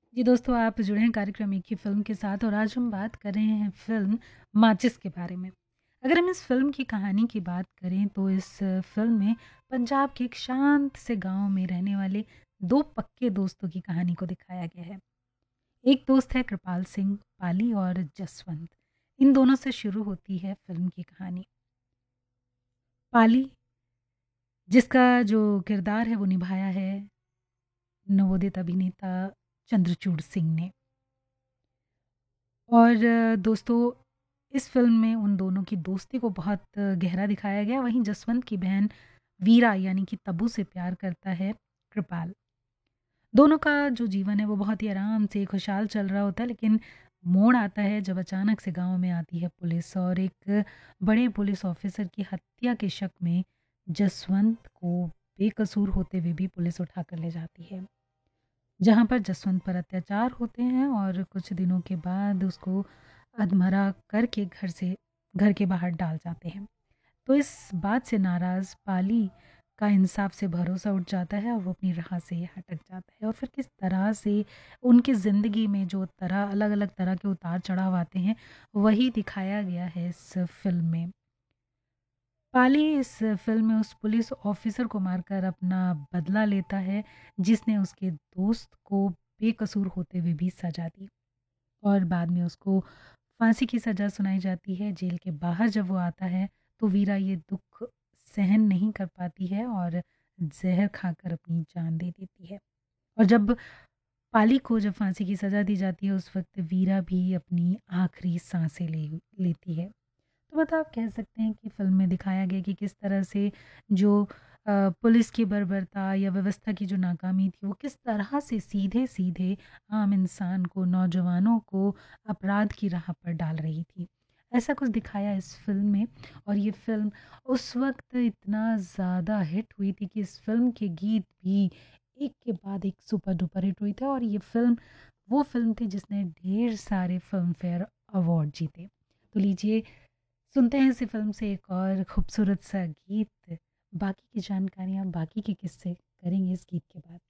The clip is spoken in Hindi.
जी दोस्तों, आप जुड़े हैं कार्यक्रम एक ही फ़िल्म के साथ और आज हम बात कर रहे हैं फ़िल्म माचिस के बारे में। अगर हम इस फ़िल्म की कहानी की बात करें तो इस फ़िल्म में पंजाब के एक शांत से गाँव में रहने वाले 2 पक्के दोस्तों की कहानी को दिखाया गया है। एक दोस्त है कृपाल सिंह पाली और जसवंत। इन दोनों से शुरू होती है फ़िल्म की कहानी। पाली जिसका जो किरदार है वो निभाया है नवोदित अभिनेता चंद्रचूड़ सिंह ने। और दोस्तों इस फ़िल्म में उन दोनों की दोस्ती को बहुत गहरा दिखाया गया। वहीं जसवंत की बहन वीरा यानी कि तब्बू से प्यार करता है कृपाल। दोनों का जो जीवन है वो बहुत ही आराम से खुशहाल चल रहा होता है, लेकिन मोड़ आता है जब अचानक से गाँव में आती है पुलिस और एक बड़े पुलिस ऑफ़िसर की हत्या के शक में जसवंत को बेकसूर होते हुए भी पुलिस उठा कर ले जाती है। जहाँ पर जसवंत पर अत्याचार होते हैं और कुछ दिनों के बाद उसको अधमरा करके घर के बाहर डाल जाते हैं। तो इस बात से नाराज़ पाली का इंसाफ से भरोसा उठ जाता है और वो अपनी राह से हटक जाता है और फिर किस तरह से उनकी ज़िंदगी में जो तरह अलग-अलग तरह के उतार-चढ़ाव आते हैं, वही दिखाया गया है इस फ़िल्म में। पाली इस फ़िल्म में उस पुलिस ऑफ़िसर को मारकर अपना बदला लेता है, जिसने उसके दोस्त को बेकसूर होते हुए भी सज़ा दी और बाद में उसको फांसी की सज़ा सुनाई जाती है। जेल के बाहर जब वो आता है, तो वीरा ये दुःख सहन नहीं कर पाती है और ज़हर खाकर अपनी जान दे देती है। और जब पाली को जब फांसी की सज़ा दी जाती है, उस वक़्त वीरा भी अपनी आखिरी साँसें लेती है। तो मतलब आप कह सकते हैं कि फ़िल्म में दिखाया गया कि किस तरह से जो पुलिस की बर्बरता या व्यवस्था की जो नाकामी थी, वो किस तरह से सीधे-सीधे आम इंसान को, नौजवानों को अपराध की राह पर डाल रही थी। ऐसा कुछ दिखाया इस फ़िल्म में और ये फ़िल्म उस वक़्त इतना ज़्यादा हिट हुई थी कि इस फ़िल्म के गीत भी एक के बाद एक सुपर डुपर हिट हुए थे और ये फ़िल्म वो फ़िल्म थी जिसने ढेर सारे फ़िल्म फेयर अवार्ड जीते। तो लीजिए सुनते हैं इसी फ़िल्म से एक और खूबसूरत सा गीत। बाकी की जानकारियाँ, बाकी के किस्से करेंगे इस गीत के बाद।